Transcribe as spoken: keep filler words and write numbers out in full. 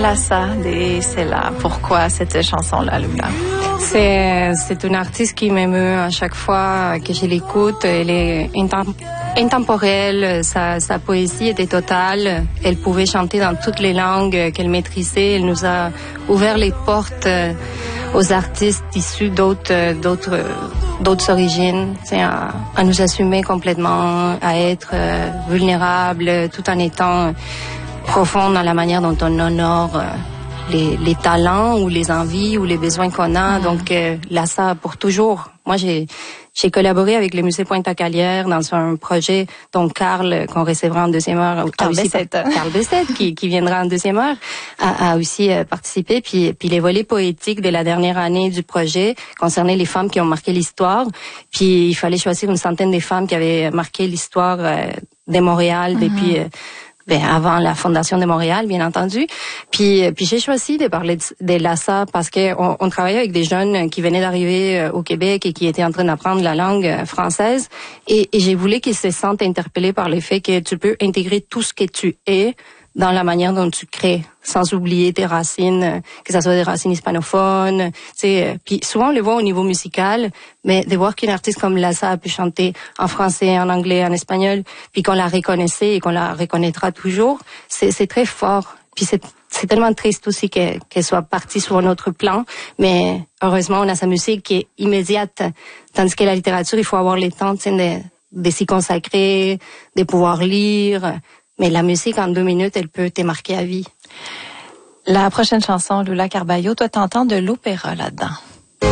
Lassa de Sela. Pourquoi cette chanson-là, Lula? C'est, c'est une artiste qui m'émeut à chaque fois que je l'écoute. Elle est intemp- intemporelle, sa, sa poésie était totale. Elle pouvait chanter dans toutes les langues qu'elle maîtrisait. Elle nous a ouvert les portes aux artistes issus d'autres, d'autres, d'autres origines, à, à nous assumer complètement, à être euh, vulnérables, tout en étant profonde dans la manière dont on honore euh, les, les talents ou les envies ou les besoins qu'on a. Mmh. Donc euh, là, ça pour toujours. Moi, j'ai j'ai collaboré avec le musée Pointe-à-Calière dans un projet dont Carl, qu'on recevra en deuxième heure, Carl Bessette, Carl Bessette qui, qui viendra en deuxième heure, a, a aussi euh, participé. Puis, puis les volets poétiques de la dernière année du projet concernaient les femmes qui ont marqué l'histoire. Puis il fallait choisir une centaine de femmes qui avaient marqué l'histoire euh, de Montréal mmh. depuis... Euh, Ben, avant la fondation de Montréal, bien entendu. Puis, puis j'ai choisi de parler de, de Lassa parce que on, on travaillait avec des jeunes qui venaient d'arriver au Québec et qui étaient en train d'apprendre la langue française. Et, et j'ai voulu qu'ils se sentent interpellés par le fait que tu peux intégrer tout ce que tu es dans la manière dont tu crées, sans oublier tes racines, que ça soit des racines hispanophones, tu sais. Puis souvent on le voit au niveau musical, mais de voir qu'une artiste comme Lassa a pu chanter en français, en anglais, en espagnol, puis qu'on la reconnaissait et qu'on la reconnaîtra toujours, c'est, c'est très fort. Puis c'est, c'est tellement triste aussi que, qu'elle soit partie sur un autre plan, mais heureusement on a sa musique qui est immédiate, tandis que la littérature, il faut avoir le temps, tu sais, de, de s'y consacrer, de pouvoir lire. Mais la musique, en deux minutes, elle peut te marquer à vie. La prochaine chanson, Lula Carballo, toi, t'entends de l'opéra là-dedans.